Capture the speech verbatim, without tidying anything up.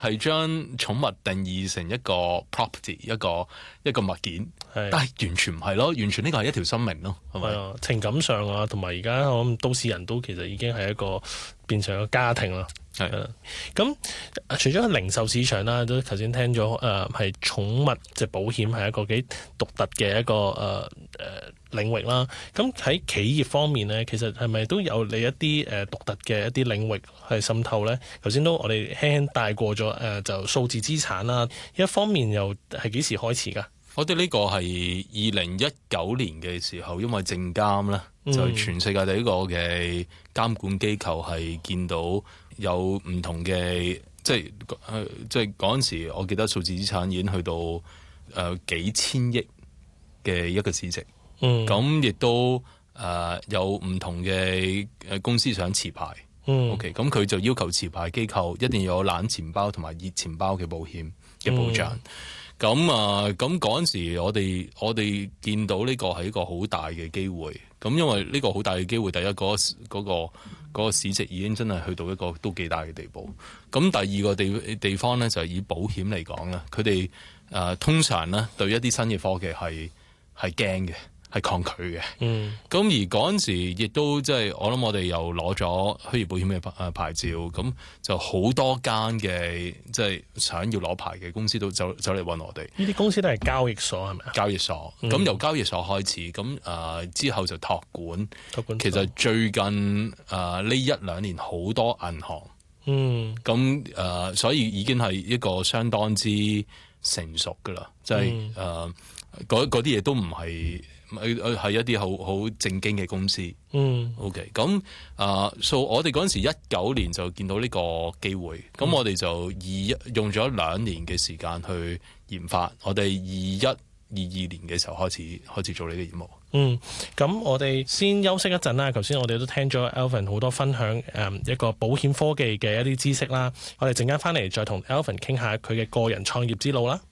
係將寵物定義成一個 property， 一個一個物件，但係完全唔係咯，完全呢個係一條生命咯，係咪？ 係啊，情感上啊，同埋而家我諗都市人都其實已經係一個變成一個家庭啦。係啊，咁除咗零售市場啦，都頭先聽咗誒係寵物即係保險係一個幾獨特嘅一個誒誒、呃呃、領域啦。咁喺企業方面咧，其實係咪都有你一啲誒獨特嘅一啲領域係滲透咧？頭先都我哋輕輕帶過咗誒、呃，就數字資產啦。一方面又係幾時開始㗎？ 我哋呢個係二零一九年嘅時候，因為證監咧、嗯、就全世界第一個嘅監管機構係見到有唔同嘅，即係誒，即係嗰陣時，我記得數字資產已經去到誒、呃、幾千億嘅一個市值。嗯，咁亦都誒、呃、有唔同嘅誒公司想持牌。嗯，OK，咁佢就要求持牌機構一定要有冷錢包同埋熱錢包嘅保險嘅保障。咁、嗯、啊，咁嗰陣時我哋我哋見到呢個係一個好大嘅機會。咁因為呢個好大嘅機會，第一嗰、嗰個嗰、嗰個嗰個市值已經真係去到一個都幾大嘅地步。咁第二個地地方咧就係以保險嚟講咧，佢哋誒通常咧對一啲新嘅科技係係驚嘅。係抗拒嘅，嗯，咁而嗰陣時亦都即係我諗，我哋又攞咗虛擬保險嘅誒牌照，咁就好多間嘅即係想要攞牌嘅公司都走走嚟揾我哋。 呢啲公司都係交易所係咪啊？ 交易所，咁、嗯、由交易所開始，咁誒、呃、之後就託管。託管其實最近誒呢、呃、一兩年好多銀行，嗯，咁誒、呃、所以已經係一個相當之成熟噶啦，即係誒嗰嗰啲嘢都唔係。係一啲好好正經嘅公司，嗯 ，OK，咁啊，所以我哋嗰陣時一九年就見到呢個機會，咁、嗯、我哋就以用咗兩年嘅時間去研發，我哋二一二二年嘅時候開始開始做呢個業務。 嗯，咁我哋先休息一陣啦。頭先我哋都聽咗 Alvin 好多分享誒、嗯、一個保險科技嘅一啲知識啦。我哋陣間翻嚟再同 Alvin 傾下佢嘅個人創業之路啦。